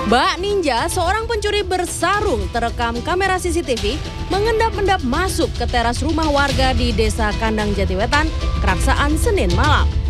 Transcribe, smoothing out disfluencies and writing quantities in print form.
Bak Ninja, seorang pencuri bersarung terekam kamera CCTV mengendap-endap masuk ke teras rumah warga di Desa Kandang Jatiwetan, Keraksaan, Senin malam.